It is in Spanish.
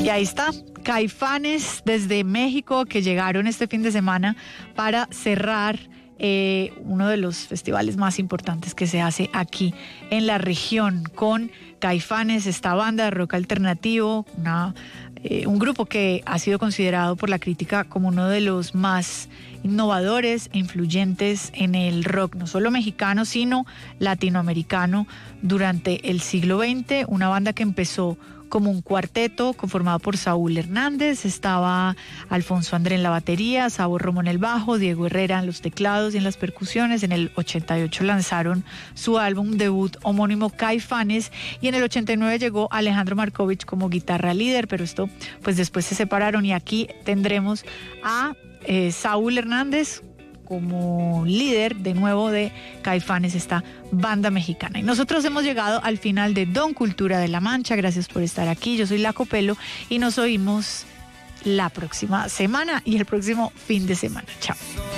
Y ahí está, Caifanes desde México, que llegaron este fin de semana para cerrar uno de los festivales más importantes que se hace aquí en la región, con Caifanes, esta banda de rock alternativo, un grupo que ha sido considerado por la crítica como uno de los más innovadores e influyentes en el rock, no solo mexicano, sino latinoamericano durante el siglo XX, una banda que empezó como un cuarteto conformado por Saúl Hernández, estaba Alfonso André en la batería, Sabo Romo en el bajo, Diego Herrera en los teclados y en las percusiones. En el 88 lanzaron su álbum debut homónimo Caifanes y en el 89 llegó Alejandro Markovich como guitarra líder, pero esto pues después se separaron y aquí tendremos a Saúl Hernández como líder de nuevo de Caifanes, esta banda mexicana. Y nosotros hemos llegado al final de Don Cultura de la Mancha. Gracias por estar aquí. Yo soy La Copelo y nos oímos la próxima semana y el próximo fin de semana. Chao.